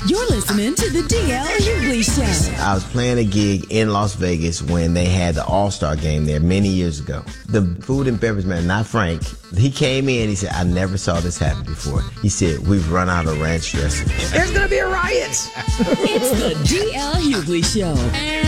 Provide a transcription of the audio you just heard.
You're listening to the DL Hughley Show. I was playing a gig in Las Vegas when they had the All-Star game there many years ago. The food and beverage man, not Frank, he came in, he said, I never saw this happen before. He said, we've run out of ranch dressing. There's going to be a riot. It's the DL Hughley Show.